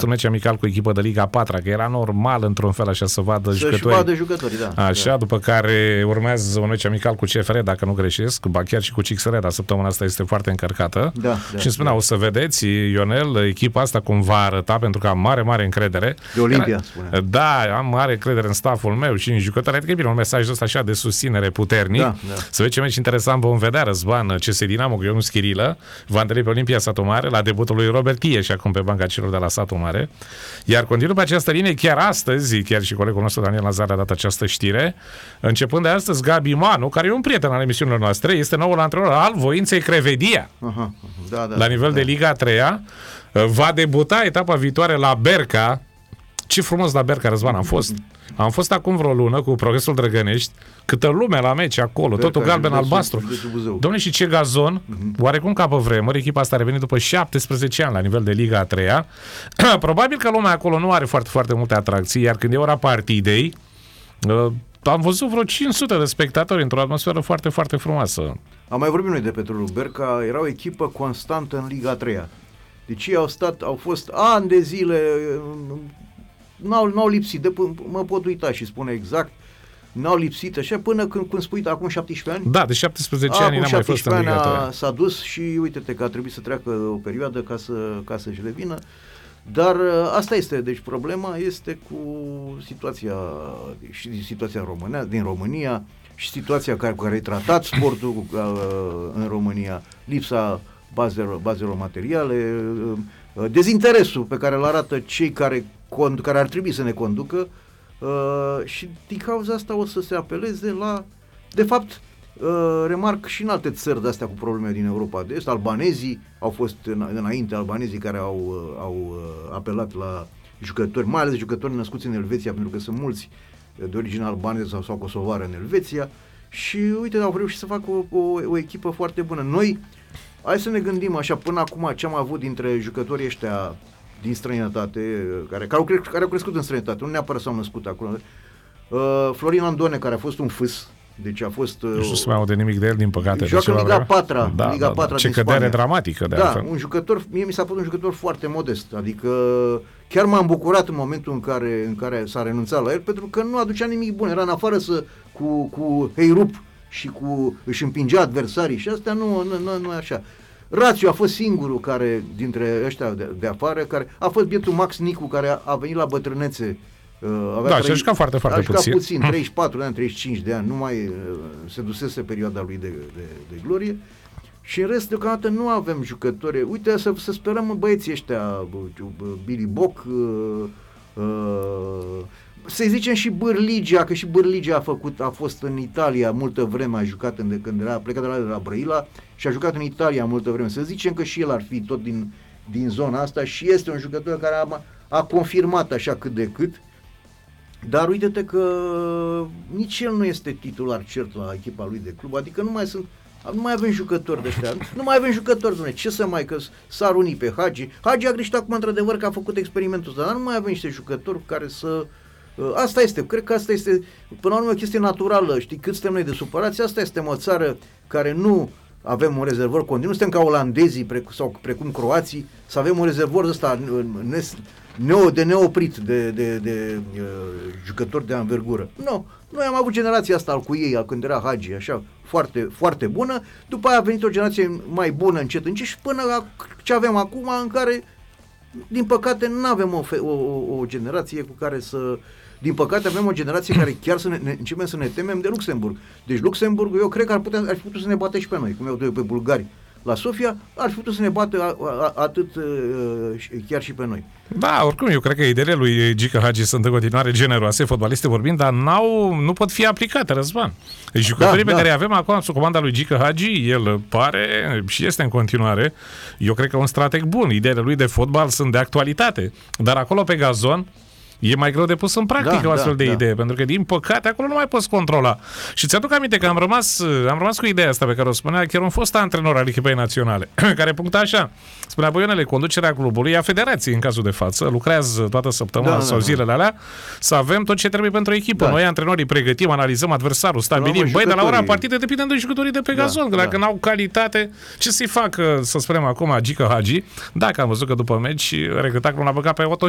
fost un meci amical cu echipă de Liga 4, că era normal într-un fel așa să vadă jucătorii. Da. Așa, după care urmează un meci amical cu CFR, dacă nu greșesc, ba chiar și cu CXR, dar săptămâna asta este foarte încărcată. Și îmi spunea, o să vedeți, Ionel, echipa asta cum va arăta, pentru că am mare încredere. De Olimpia, spune. Da, am mare încredere în stafful meu și în jucători. Adică e bine, un mesaj ăsta așa de susținere puternic. Să vedem ce meci interesant vom vedea. Răzvan, CS Dinamo cu Ionuț Chirilă, va întâlni pe Olimpia Satu Mare la debutul lui Robert Tie și acum pe banca celor de la Satu Mare. Iar continuă pe această linie chiar astăzi, chiar și colegul nostru Daniel Lazar a dat această știre. Începând de astăzi, Gabi Manu, care e un prieten al emisiunilor noastre, este noul antrenor al Voinței Crevedia. La nivel de Liga 3-a, va debuta etapa viitoare la Berca. Ce frumos la Berca, Răzvan, am fost acum vreo lună cu Progresul Drăgănești, câtă lume la meci acolo, Berca, totul galben-albastru. Dom'le, și ce gazon, oarecum ca pe vremuri, echipa asta a revenit după 17 ani la nivel de Liga 3-a. Probabil că lumea acolo nu are foarte multe atracții, iar când e ora partidei, am văzut vreo 500 de spectatori într-o atmosferă foarte frumoasă. Am mai vorbit noi de Petrolul Berca, era o echipă constantă în Liga 3-a. Deci ei au fost ani de zile, n-au lipsit, mă pot uita și spune exact, n-au lipsit așa până când spui acum 17 ani. Da, de 17 ani n-am mai fost în Liga 3. S-a dus și uite-te că a trebuit să treacă o perioadă ca să-și revină. Dar asta este, deci problema este cu situația din România și situația cu care e tratat sportul în România, lipsa bazelor materiale, dezinteresul pe care îl arată cei care ar trebui să ne conducă și din cauza asta o să se apeleze la, de fapt, remarc și în alte țări de-astea cu probleme din Europa de Est, albanezii au fost înainte, albanezii care au apelat la jucători, mai ales jucători născuți în Elveția, pentru că sunt mulți de origine albaneză sau kosovară în Elveția și uite, au reușit să facă o echipă foarte bună. Noi, hai să ne gândim așa, până acum ce am avut dintre jucătorii ăștia din străinătate, care au crescut în străinătate, nu neapărat s-au născut acolo. Florin Andone, care a fost un fâs, deci a fost... Nu știu să mai aude nimic de el, din păcate. Joacă în Liga 4, Liga 4 ce din cădere Spania. dramatică, de altfel. Un jucător, mie mi s-a părut un jucător foarte modest, adică chiar m-am bucurat în momentul în care s-a renunțat la el, pentru că nu aducea nimic bun, era în afară cu heirup și își împingea adversarii și astea nu e așa. Rațiu a fost singurul care, dintre ăștia de afară, care a fost bietul Max Nicu, care a venit la bătrânețe. Și a jucat foarte puțin. 34 de ani, 35 de ani, nu mai se dusese perioada lui de glorie. Și în rest, deocamdată, nu avem jucători. Uite, să sperăm băieții ăștia, Billy Boc, să zicem și Bârligia, că și Bârligia a fost în Italia multă vreme, a jucat când era plecat de la Brăila și a jucat în Italia multă vreme. Să zicem că și el ar fi tot din zona asta și este un jucător care a confirmat așa cât de cât. Dar uite-te că nici el nu este titular cert la echipa lui de club, adică nu mai avem jucători de ăștia, nu mai avem jucători, dom'le, ce să mai, că s-ar uni pe Hagi a greșit acum într-adevăr că a făcut experimentul ăsta, dar nu mai avem niște jucători care să... Asta este, cred că asta este, până la urmă, o chestie naturală, știi, cât suntem noi de supărați, asta este o țară care nu avem un rezervor continuu, suntem ca olandezii sau precum croații, să avem un rezervor ăsta neoprit de jucători de anvergură. Nu, noi am avut generația asta cu ei, când era Hagi, așa, foarte, foarte bună, după aia a venit o generație mai bună încet și până la ce avem acum, în care, din păcate, nu avem o generație cu care să... Din păcate avem o generație care chiar începem să ne temem de Luxemburg. Deci Luxemburg, eu cred că ar fi putut să ne bată și pe noi, cum eu pe bulgari la Sofia, ar fi putut să ne bată atât chiar și pe noi. Da, oricum, eu cred că ideile lui Gică Hagi sunt în continuare generoase, fotbaliste vorbind, dar nu pot fi aplicate, Răzvan. Deci jucătorii pe care îi avem acum sub comanda lui Gică Hagi, el pare și este în continuare, eu cred că un strateg bun. Ideile lui de fotbal sunt de actualitate, dar acolo pe gazon e mai greu de pus în practică o astfel de idee, pentru că, din păcate, acolo nu mai poți controla. Și ți-aduc aminte că am rămas cu ideea asta pe care o spunea chiar un fost antrenor al echipei naționale, care puncta așa. Spunea, Ionele, conducerea clubului, a federației în cazul de față, lucrează toată săptămâna sau zilele alea, să avem tot ce trebuie pentru echipă. Noi, antrenorii, pregătim, analizăm adversarul, stabilim. Băi, de la ora partidei depindem de jucătorii de pe gazon, că dacă n-au calitate, ce să-i facă, să spunem acum, Gică Hagi, dacă am văzut că după meci, recrutacul l-a băgat pe Otto